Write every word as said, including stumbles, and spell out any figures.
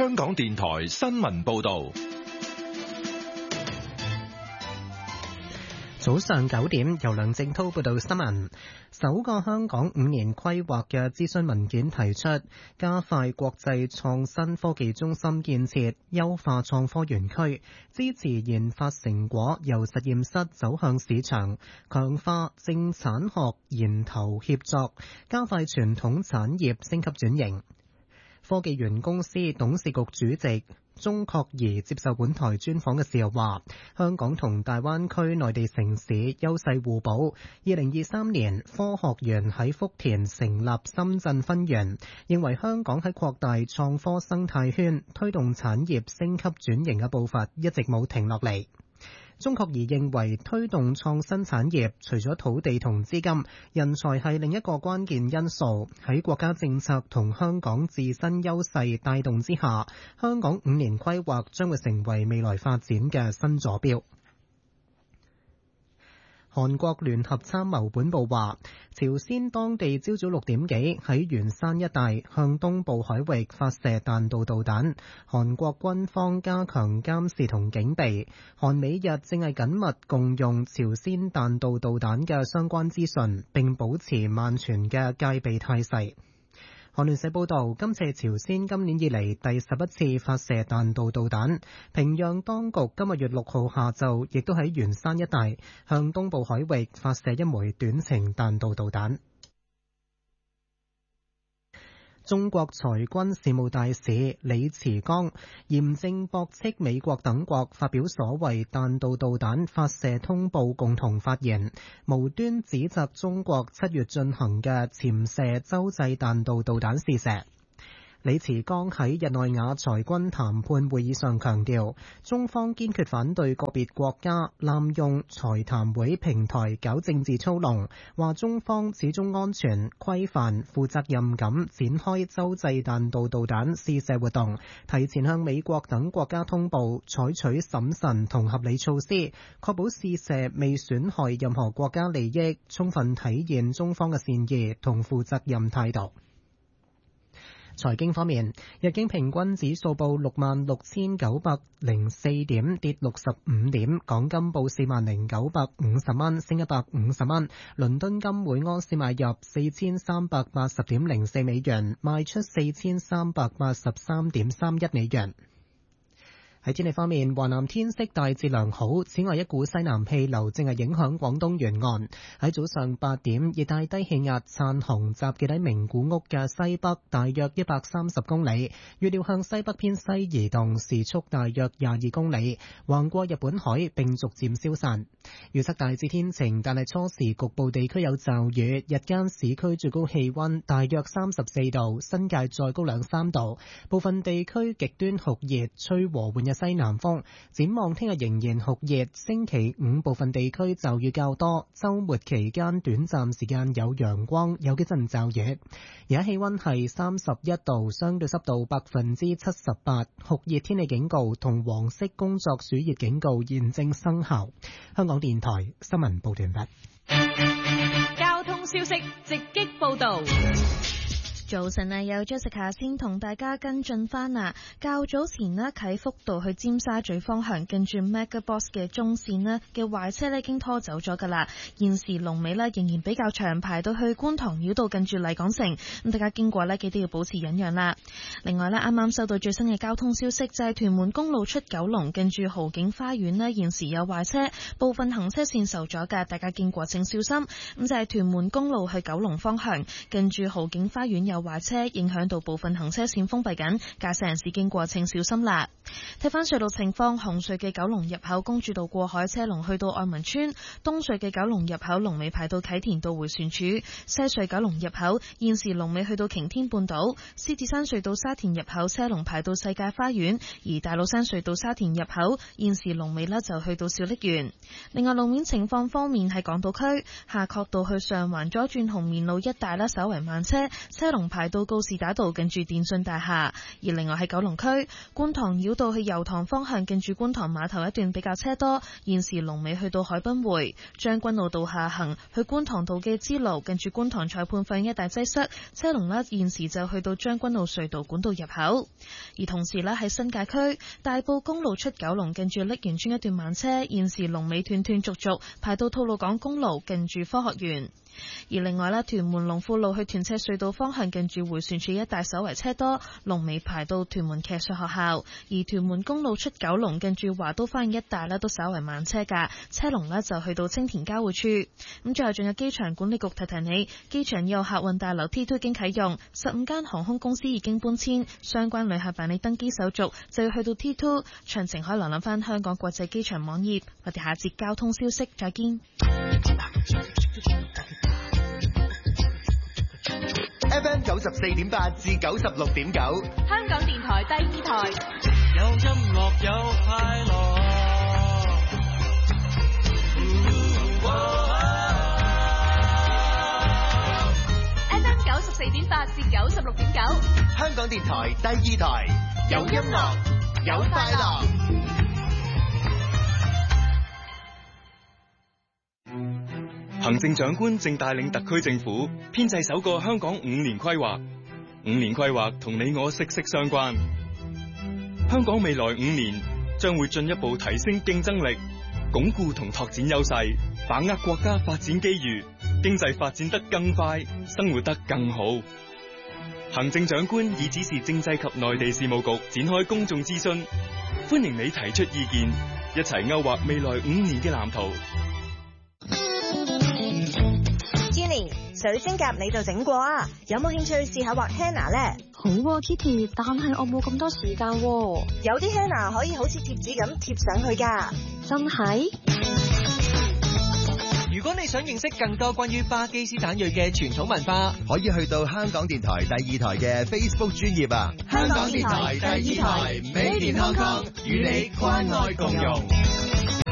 香港電台新聞報道。 早上九點，由梁正滔報道新聞。首個香港五年規劃嘅諮詢文件提出，加快國際創新科技中心建設，優化創科園區，支持研發成果由實驗室走向市場，強化政產學研投協作，加快傳統產業升級轉型。科技園公司董事局主席鍾確儀接受本台專訪嘅時候話，香港同大灣區內地城市優勢互補。二零二三年科學園喺福田成立深圳分園，認為香港喺擴大創科生態圈、推動產業升級轉型嘅步伐一直冇停落嚟。鍾確儀認為推動創新產業，除咗土地同資金，人才係另一個關鍵因素。喺國家政策同香港自身優勢帶動之下，香港五年規劃將會成為未來發展嘅新坐標。韓國聯合參謀本部話，朝鮮當地朝早六點幾喺元山一帶向東部海域發射彈道導彈，韓國軍方加強監視同警備。韓美日正係緊密共用朝鮮彈道導彈嘅相關資訊，並保持萬全嘅戒備態勢。韓聯社報道，今次係朝鮮今年以嚟第十一次發射彈道導彈。平壤當局今個月六號下晝亦都喺元山一帶向東部海域發射一枚短程彈道導彈。中國裁軍事務大使李慈剛嚴正駁斥美國等國發表所謂彈道導彈發射通報共同發言，無端指責中國七月進行嘅潛射洲際彈道導彈試射。李慈剛喺日內瓦裁軍談判會議上強調，中方堅決反對個別國家濫用裁談會平台搞政治操弄，話中方始終安全、規範、負責任咁展開洲際彈道導彈試射活動，提前向美國等國家通報，採取審慎同合理措施，確保試射未損害任何國家利益，充分體現中方嘅善意同負責任態度。財經方面，日經平均指數報六萬六千九百零四點，跌六十五點；港金報四萬零九百五十蚊，升一百五十蚊。倫敦金每盎司買入四千三百八十點零四美元，賣出四千三百八十三點三一美元。喺天氣方面，華南天色大致良好，此外一股西南氣流正係影響廣東沿岸。喺早上八點，熱帶低氣壓燦紅集結喺名古屋嘅西北大約一百三十公里，預料向西北偏西移動，時速大約廿二公里，橫過日本海並逐漸消散。預測大致天晴，但係初時局部地區有驟雨，日間市區最高氣溫大約三十四度，新界再高兩三度，部分地區極端酷熱，吹和緩嘅西南風。展望聽日仍然酷熱，星期五部分地區驟雨較多，周末期間短暫時間有陽光，有幾陣驟雨。而家氣溫係三十一度，相對濕度百分之七十八，酷熱天氣警告同黃色工作暑熱警告現正生效。香港電台新聞報道完畢。 交通消息直擊報道。 早晨啊，有 Jessica 先同大家跟進翻啊。較早前呢，啟福道去尖沙咀方向，近住 MegaBox 嘅中線呢嘅壞車呢已經拖走咗噶啦。現時龍尾呢仍然比較長，排到去觀塘繞道近住麗港城。咁大家經過呢，記得要保持忍讓啦。另外呢，啱啱收到最新嘅交通消息，就係屯門公路出九龍近住豪景花園呢，現時有壞車，部分行車線受阻㗎，大家經過請小心。咁就係屯門公路去九龍方向，近住豪景花園有壞車，影響到部分行車線封閉緊，駕駛人士經過請小心啦。睇翻隧道情況，紅隧嘅九龍入口公主道過海車龍去到愛民村，東隧嘅九龍入口龍尾排到啟田道回旋處，西隧九龍入口現時龍尾去到擎天半島，獅子山隧道沙田入口車龍排到世界花園，而大老山隧道沙田入口現時龍尾呢就去到小瀝源。另外路面情況方面，喺港島區夏慤道去上環左轉紅棉路一帶呢稍為慢車，車龍排到告士打道近住電訊大廈，而另外喺九龍區觀塘繞道去油塘方向近住觀塘碼頭一段比較車多，現時龍尾去到海濱匯。將軍澳道下行去觀塘道嘅支路近住觀塘裁判法院一帶擠塞，車龍呢現時就去到將軍澳隧道管道入口。而同時呢，喺新界區大埔公路出九龍近住瀝源村一段慢車，現時龍尾斷斷續續排到吐露港公路近住科學園。而另外咧，屯門龍富路去屯赤隧道方向近住迴旋處一帶稍為車多，龍尾排到屯門騎術學校。而屯門公路出九龍近住華都花園一帶咧都稍為慢車㗎，車龍咧就去到青田交匯處。咁最後仲有機場管理局提提你，機場有客運大樓 T 二 已經啟用，十五間航空公司已經搬遷，相關旅客辦理登機手續就要去到 T 二，詳情可以瀏覽翻香港國際機場網頁。我哋下節交通消息再見。 F M 九十四點八至九十六點九， 香港電台第二台， 有音樂有快樂。 F M 九十四點八至九十六點九， 香港電台第二台，有音樂有快樂。 行政長官正帶領特區政府編製首個香港五年規劃，五年規劃同你我息息相關。香港未來五年將會進一步提升競爭力，鞏固同拓展優勢，把握國家發展機遇，經濟發展得更快，生活得更好。行政長官已指示政制及內地事務局展開公眾諮詢，歡迎你提出意見，一齊勾畫未來五年嘅藍圖。 水晶甲你就整過啊？有冇興趣試下畫 henna 呢？ 好啊 Kitty， 但係我冇咁多時間喎。 有啲 henna 可以好似貼紙咁貼上去㗎。 真係？ 如果你想認識更多關於巴基斯坦裔嘅傳統文化， 可以去到香港電台第二台嘅 Facebook 專頁啊！ 香港電台第二台，美健康康與你關愛共融。